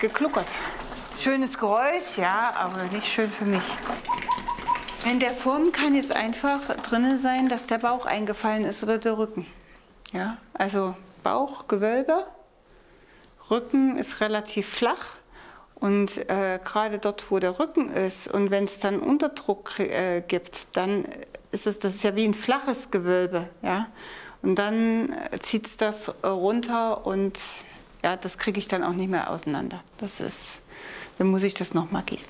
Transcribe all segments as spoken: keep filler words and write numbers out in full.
gekluckert. Schönes Geräusch, ja, aber nicht schön für mich. In der Form kann jetzt einfach drin sein, dass der Bauch eingefallen ist oder der Rücken. Ja, also Bauch, Gewölbe, Rücken ist relativ flach. Und äh, gerade dort, wo der Rücken ist und wenn es dann Unterdruck äh, gibt, dann ist es, das ist ja wie ein flaches Gewölbe. Ja? Und dann zieht es das runter und ja, das kriege ich dann auch nicht mehr auseinander. Das ist, dann muss ich das nochmal gießen.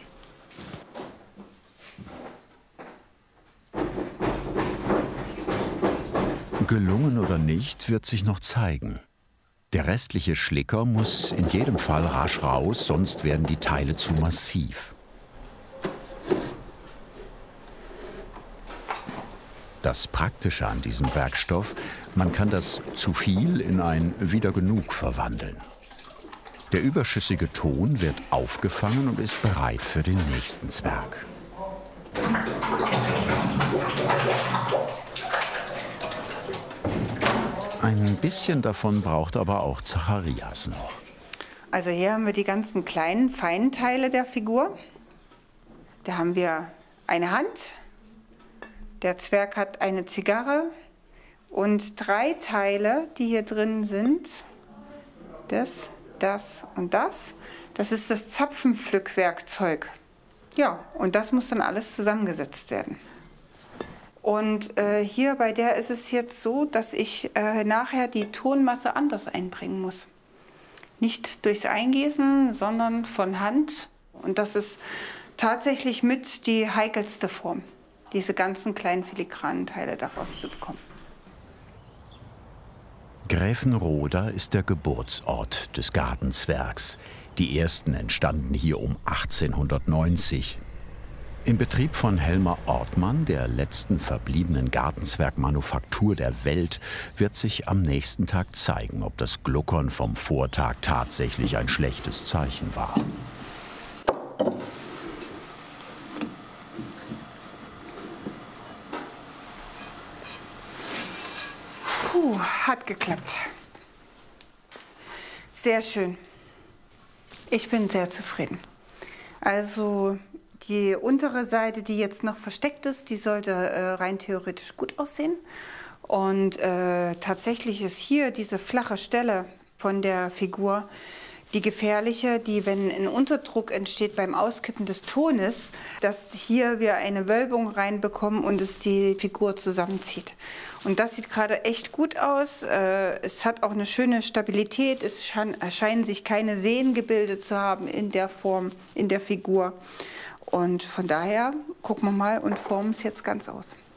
Gelungen oder nicht, wird sich noch zeigen. Der restliche Schlicker muss in jedem Fall rasch raus, sonst werden die Teile zu massiv. Das Praktische an diesem Werkstoff, man kann das zu viel in ein wieder genug verwandeln. Der überschüssige Ton wird aufgefangen und ist bereit für den nächsten Zwerg. Ein bisschen davon braucht aber auch Zacharias noch. Also hier haben wir die ganzen kleinen, feinen Teile der Figur. Da haben wir eine Hand, der Zwerg hat eine Zigarre und drei Teile, die hier drin sind. Das, das und das. Das ist das Zapfenpflückwerkzeug. Ja, und das muss dann alles zusammengesetzt werden. Und äh, hier bei der ist es jetzt so, dass ich äh, nachher die Tonmasse anders einbringen muss. Nicht durchs Eingießen, sondern von Hand. Und das ist tatsächlich mit die heikelste Form, diese ganzen kleinen filigranen Teile daraus zu bekommen. Gräfenroda ist der Geburtsort des Gartenzwergs. Die ersten entstanden hier um achtzehnhundertneunzig. Im Betrieb von Helmer Ortmann, der letzten verbliebenen Gartenzwergmanufaktur der Welt, wird sich am nächsten Tag zeigen, ob das Gluckern vom Vortag tatsächlich ein schlechtes Zeichen war. Puh, hat geklappt. Sehr schön. Ich bin sehr zufrieden. Also die untere Seite, die jetzt noch versteckt ist, die sollte äh, rein theoretisch gut aussehen. Und äh, tatsächlich ist hier diese flache Stelle von der Figur die gefährliche, die, wenn ein Unterdruck entsteht beim Auskippen des Tones, dass hier wir eine Wölbung reinbekommen und es die Figur zusammenzieht. Und das sieht gerade echt gut aus. Es hat auch eine schöne Stabilität. Es scheinen sich keine Sehnen gebildet zu haben in der Form, in der Figur. Und von daher gucken wir mal und formen es jetzt ganz aus.